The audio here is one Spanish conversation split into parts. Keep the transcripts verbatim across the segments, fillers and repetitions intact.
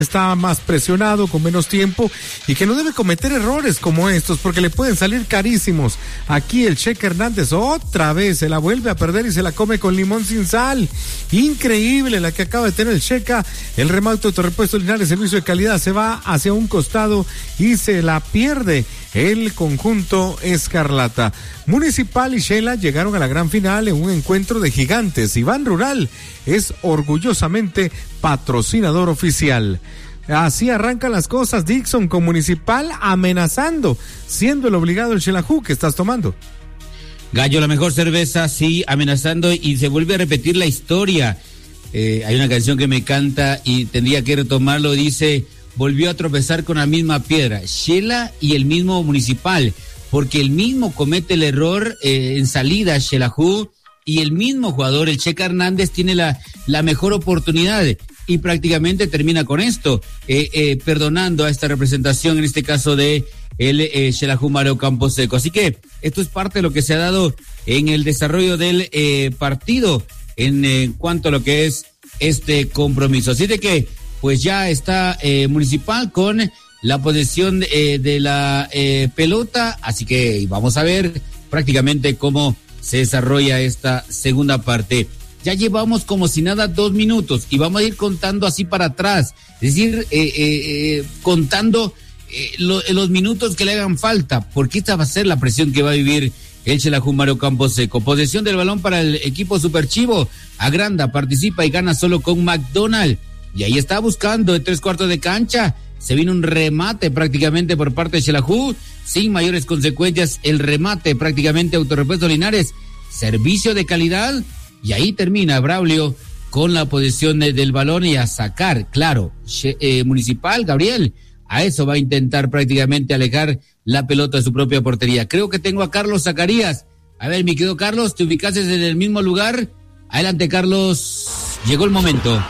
está más presionado, con menos tiempo, y que no debe cometer errores como estos, porque le pueden salir carísimos. Aquí el Cheque Hernández otra vez se la vuelve a perder y se la come con limón sin sal. Increíble la que acaba de tener el Checa. El remate de Autorepuesto Linares, servicio de calidad, se va hacia un costado y se la pierde el conjunto escarlata. Municipal y Shela llegaron a la gran final en un encuentro de gigantes. Iván Rural es orgullosamente patrocinador oficial. Así arrancan las cosas, Dixon, con Municipal amenazando, siendo el obligado el Xelajú. ¿Qué estás tomando? Gallo, la mejor cerveza, sí, amenazando, y se vuelve a repetir la historia. Eh, hay una canción que me canta y tendría que retomarlo, dice: volvió a tropezar con la misma piedra, Shela y el mismo Municipal, porque el mismo comete el error eh, en salida, Xelajú, y el mismo jugador, el Checa Hernández, tiene la, la mejor oportunidad y prácticamente termina con esto, eh, eh, perdonando a esta representación, en este caso de el eh, Xelajú Mario Camposeco. Así que esto es parte de lo que se ha dado en el desarrollo del eh, partido en eh, cuanto a lo que es este compromiso. Así de que pues ya está eh, Municipal con la posesión eh, de la eh, pelota, así que vamos a ver prácticamente cómo se desarrolla esta segunda parte. Ya llevamos como si nada dos minutos y vamos a ir contando así para atrás, es decir, eh, eh, eh, contando eh, lo, los minutos que le hagan falta, porque esta va a ser la presión que va a vivir el Xelajú Mario Camposeco. Posesión del balón para el equipo Superchivo, agranda, participa y gana solo con McDonald. Y ahí está buscando de tres cuartos de cancha. Se viene un remate prácticamente por parte de Xelajú, sin mayores consecuencias. El remate prácticamente Autorepuesto Linares, servicio de calidad. Y ahí termina Braulio con la posesión de, del balón y a sacar, claro, eh, Municipal, Gabriel, a eso va a intentar prácticamente alejar la pelota de su propia portería. Creo que tengo a Carlos Zacarías. A ver, mi querido Carlos, ¿te ubicaste en el mismo lugar? Adelante, Carlos, llegó el momento.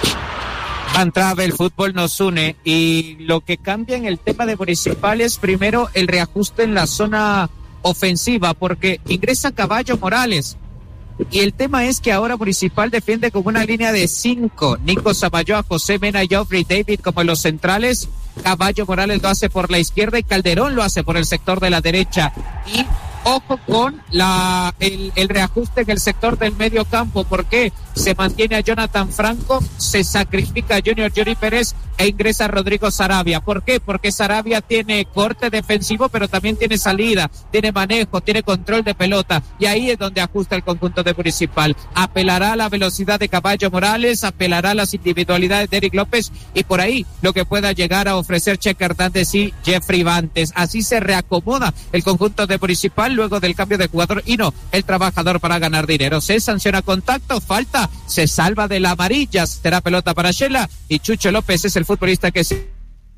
Van Trave, el fútbol nos une, y lo que cambia en el tema de Municipal es primero el reajuste en la zona ofensiva, porque ingresa Caballo Morales, y el tema es que ahora Municipal defiende con una línea de cinco, Nico Samayoa, José Mena, Joffrey David como los centrales, Caballo Morales lo hace por la izquierda y Calderón lo hace por el sector de la derecha, y ojo con la el, el reajuste en el sector del medio campo, porque se mantiene a Jonathan Franco, se sacrifica a Junior Yuri Pérez e ingresa a Rodrigo Sarabia. ¿Por qué? Porque Sarabia tiene corte defensivo, pero también tiene salida, tiene manejo, tiene control de pelota, y ahí es donde ajusta el conjunto de Municipal. Apelará a la velocidad de Caballo Morales, apelará a las individualidades de Eric López, y por ahí lo que pueda llegar a ofrecer Cheque Hernández y Jeffrey Vantes. Así se reacomoda el conjunto de Municipal luego del cambio de jugador, y no, el trabajador para ganar dinero. Se sanciona contacto, falta, se salva de la amarilla, será pelota para Shela, y Chucho López es el futbolista que se...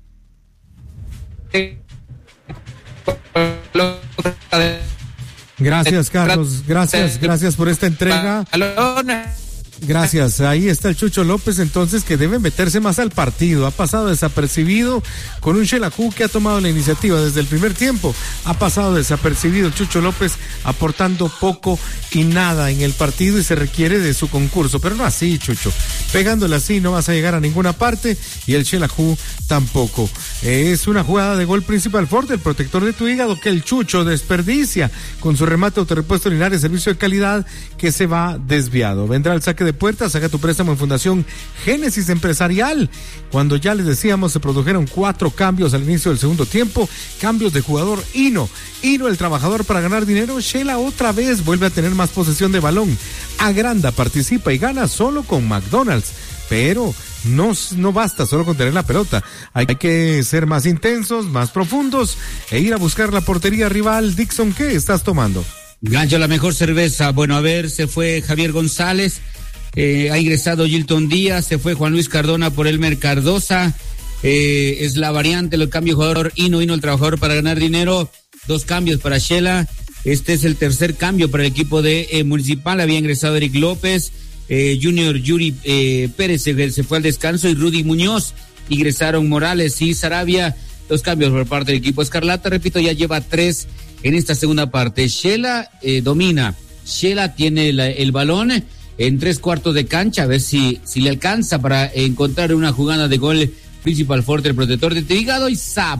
Gracias, Carlos, gracias, gracias por esta entrega. Gracias, ahí está el Chucho López, entonces, que debe meterse más al partido. Ha pasado desapercibido con un Xelajú que ha tomado la iniciativa desde el primer tiempo. Ha pasado desapercibido Chucho López, aportando poco y nada en el partido, y se requiere de su concurso, pero no así, Chucho. Pegándole así no vas a llegar a ninguna parte, y el Xelajú tampoco. Es una jugada de gol principal Ford, el protector de tu hígado, que el Chucho desperdicia con su remate Autorepuesto Linares, servicio de calidad, que se va desviado. Vendrá el saque de puerta, saca tu préstamo en Fundación Génesis Empresarial. Cuando ya les decíamos, se produjeron cuatro cambios al inicio del segundo tiempo, cambios de jugador. Hino, Hino el trabajador para ganar dinero. Shela otra vez vuelve a tener más posesión de balón, agranda, participa y gana solo con McDonald's, pero no, no basta solo con tener la pelota, hay que ser más intensos, más profundos e ir a buscar la portería rival. Dixon, ¿qué estás tomando? Gancho, la mejor cerveza. Bueno, a ver, se fue Javier González, eh, ha ingresado Gilton Díaz, se fue Juan Luis Cardona por Elmer Cardosa, eh, es la variante, el cambio de jugador. Hino, Hino el trabajador para ganar dinero, dos cambios para Shela. Este es el tercer cambio para el equipo de eh, Municipal. Había ingresado Eric López, eh, Junior Yuri eh, Pérez se, se fue al descanso, y Rudy Muñoz. Ingresaron Morales y Sarabia. Dos cambios por parte del equipo Escarlata. Repito, ya lleva tres en esta segunda parte. Shela eh, domina. Shela tiene la, el balón en tres cuartos de cancha. A ver si, si le alcanza para encontrar una jugada de gol Principal Forte, el protector de tu hígado, y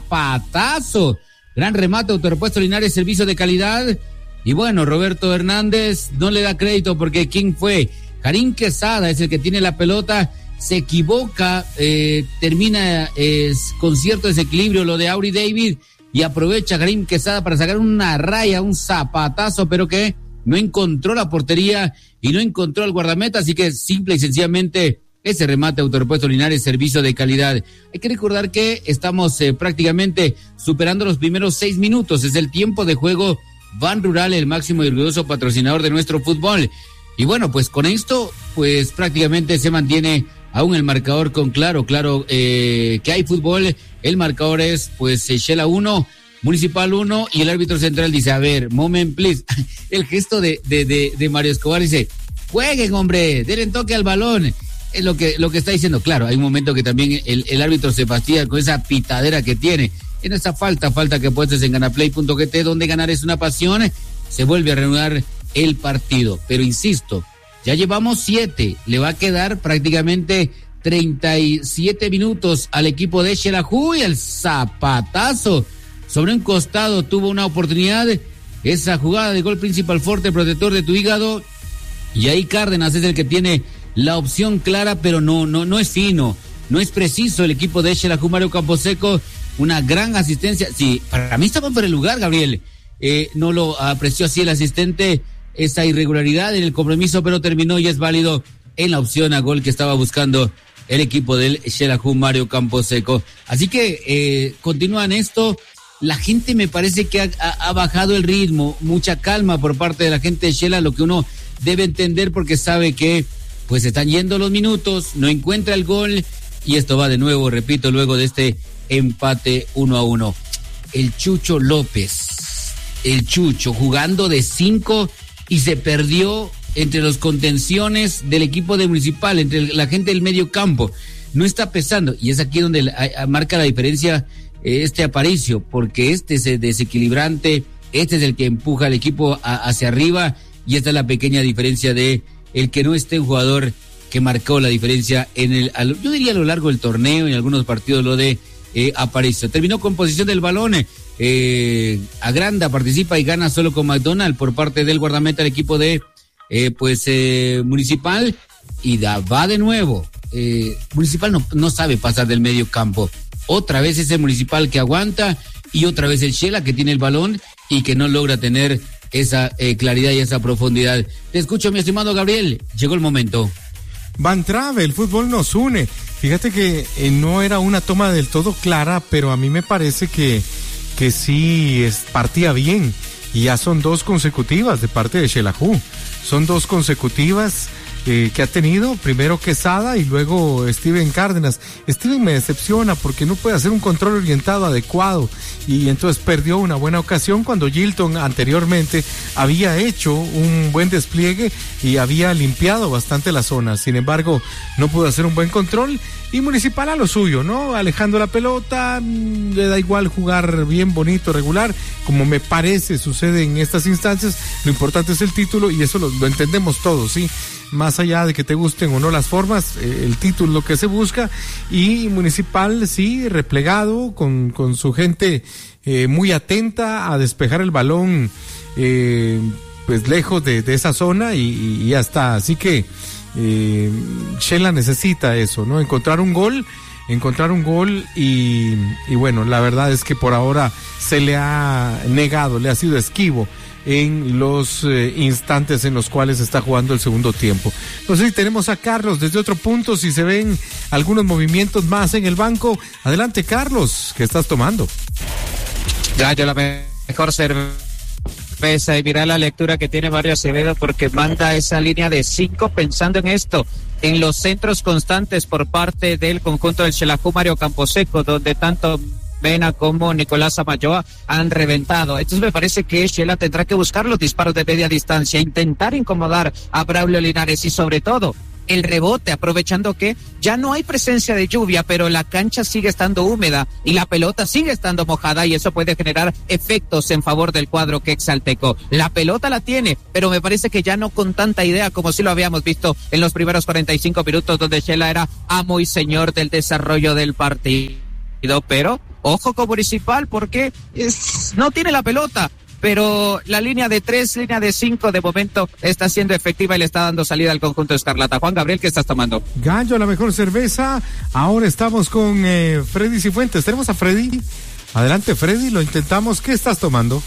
zapatazo. Gran remate, Autorepuesto Linares, servicio de calidad. Y bueno, Roberto Hernández no le da crédito porque ¿quién fue? Karim Quesada es el que tiene la pelota, se equivoca, eh, termina eh, con cierto desequilibrio lo de Aury David y aprovecha Karim Quesada para sacar una raya, un zapatazo, pero que no encontró la portería y no encontró al guardameta, así que simple y sencillamente ese remate Autorepuesto Linares, servicio de calidad. Hay que recordar que estamos eh, prácticamente superando los primeros seis minutos, es el tiempo de juego. Ban Rural, el máximo y orgulloso patrocinador de nuestro fútbol. Y bueno, pues con esto, pues prácticamente se mantiene aún el marcador con claro, claro eh, que hay fútbol. El marcador es pues Shela uno, Municipal uno, y el árbitro central dice, a ver, moment please. El gesto de, de, de, de Mario Escobar dice, jueguen hombre, denle toque al balón. Es lo que, lo que está diciendo. Claro, hay un momento que también el, el árbitro se fastidia con esa pitadera que tiene. En esa falta, falta que puestes en ganaplay punto g t, donde ganar es una pasión, se vuelve a reanudar el partido. Pero insisto, ya llevamos siete, le va a quedar prácticamente treinta y siete minutos al equipo de Xelajú, y el zapatazo sobre un costado tuvo una oportunidad, esa jugada de gol Principal Forte, protector de tu hígado, y ahí Cárdenas es el que tiene la opción clara, pero no, no, no es fino, no es preciso el equipo de Xelajú. Mario Camposeco, una gran asistencia. Sí, para mí estaba por el lugar, Gabriel. Eh, no lo apreció así el asistente, esa irregularidad en el compromiso, pero terminó y es válido en la opción a gol que estaba buscando el equipo del Xelajú, Mario Camposeco. Así que eh, continúan esto. La gente me parece que ha, ha, ha bajado el ritmo, mucha calma por parte de la gente de Xela, lo que uno debe entender porque sabe que pues están yendo los minutos, no encuentra el gol y esto va de nuevo, repito, luego de este empate uno a uno. El Chucho López, el Chucho jugando de cinco y se perdió entre los contenciones del equipo de Municipal, entre la gente del medio campo. No está pesando y es aquí donde la, a, marca la diferencia eh, este Aparicio, porque este es el desequilibrante, este es el que empuja al equipo a, hacia arriba y esta es la pequeña diferencia de el que no esté un jugador que marcó la diferencia en el, yo diría a lo largo del torneo, en algunos partidos lo de Eh, Aparicio. Terminó con posesión del balón, eh, agranda, participa y gana solo con McDonald por parte del guardameta del equipo de eh, pues eh, Municipal, y da, va de nuevo. eh, Municipal no, no sabe pasar del medio campo, otra vez ese Municipal que aguanta y otra vez el Xela que tiene el balón y que no logra tener esa eh, claridad y esa profundidad. Te escucho, mi estimado Gabriel, llegó el momento. Van Trave, el fútbol nos une. Fíjate que eh, no era una toma del todo clara, pero a mí me parece que, que sí es, partía bien. Y ya son dos consecutivas de parte de Xelajú. Son dos consecutivas eh, que ha tenido, primero Quesada y luego Steven Cárdenas. Steven me decepciona porque no puede hacer un control orientado adecuado y entonces perdió una buena ocasión cuando Gilton anteriormente había hecho un buen despliegue y había limpiado bastante la zona. Sin embargo, no pudo hacer un buen control y Municipal a lo suyo, ¿no? Alejando la pelota, le da igual jugar bien, bonito, regular, como me parece sucede en estas instancias. Lo importante es el título y eso lo, lo entendemos todos, ¿sí? Más allá de que te gusten o no las formas, eh, el título es lo que se busca, y Municipal sí, replegado, con, con su gente eh, muy atenta a despejar el balón eh, pues lejos de, de esa zona y, y ya está. Así que eh, Xela necesita eso, ¿no? Encontrar un gol, encontrar un gol y, y bueno, la verdad es que por ahora se le ha negado, le ha sido esquivo en los eh, instantes en los cuales está jugando el segundo tiempo. No sé si tenemos a Carlos desde otro punto, si se ven algunos movimientos más en el banco. Adelante, Carlos, ¿qué estás tomando? Ya, yo la mejor cerveza, y mira la lectura que tiene Mario Acevedo, porque manda esa línea de cinco pensando en esto, en los centros constantes por parte del conjunto del Xelajú, Mario Camposeco, donde tanto Mena como Nicolás Amayoa han reventado. Entonces me parece que Xela tendrá que buscar los disparos de media distancia, intentar incomodar a Braulio Linares y sobre todo el rebote, aprovechando que ya no hay presencia de lluvia, pero la cancha sigue estando húmeda y la pelota sigue estando mojada, y eso puede generar efectos en favor del cuadro quetzalteco. La pelota la tiene, pero me parece que ya no con tanta idea como si lo habíamos visto en los primeros cuarenta y cinco minutos, donde Shela era amo y señor del desarrollo del partido. Pero ojo con Municipal, porque es, no tiene la pelota, pero la línea de tres, línea de cinco de momento está siendo efectiva y le está dando salida al conjunto escarlata. Juan Gabriel, ¿qué estás tomando? Gallo, la mejor cerveza. Ahora estamos con eh, Freddy Cifuentes. Tenemos a Freddy. Adelante, Freddy, lo intentamos. ¿Qué estás tomando?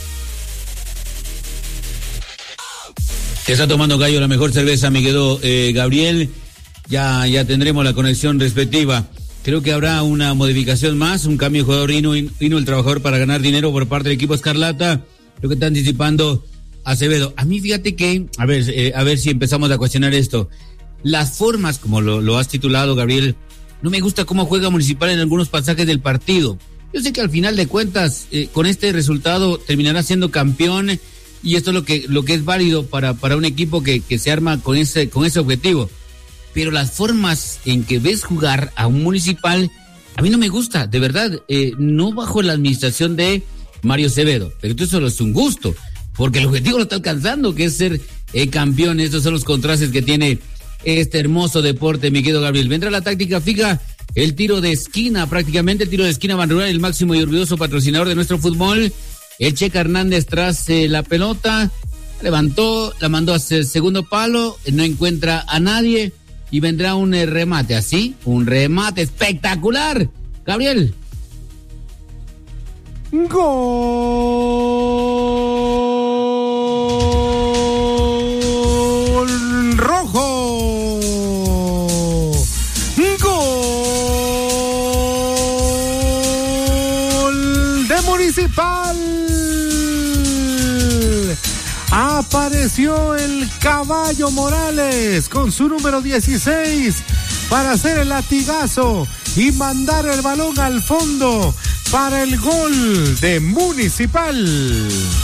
¿Qué está tomando, Gallo? La mejor cerveza, me quedó eh, Gabriel. Ya, ya tendremos la conexión respectiva. Creo que habrá una modificación más, un cambio de jugador. Vino, vino el trabajador para ganar dinero por parte del equipo escarlata. Creo que está anticipando Acevedo. A mí, fíjate que, a ver, eh, a ver si empezamos a cuestionar esto. Las formas, como lo, lo has titulado, Gabriel, no me gusta cómo juega Municipal en algunos pasajes del partido. Yo sé que al final de cuentas, eh, con este resultado terminará siendo campeón, y esto es lo que, lo que es válido para, para un equipo que, que se arma con ese, con ese objetivo. Pero las formas en que ves jugar a un Municipal, a mí no me gusta, de verdad, eh, no bajo la administración de Mario Acevedo, pero esto solo es un gusto, porque el objetivo lo está alcanzando, que es ser eh, campeón. Estos son los contrastes que tiene este hermoso deporte, mi querido Gabriel. Vendrá la táctica fija, el tiro de esquina, prácticamente el tiro de esquina Banrural, el máximo y orgulloso patrocinador de nuestro fútbol. El Checa Hernández tras eh, la pelota, levantó, la mandó hacia el segundo palo, no encuentra a nadie, y vendrá un eh, remate, así, un remate espectacular. Gabriel. Gol rojo. Gol de Municipal. Apareció el Caballo Morales con su número dieciséis para hacer el latigazo y mandar el balón al fondo para el gol de Municipal.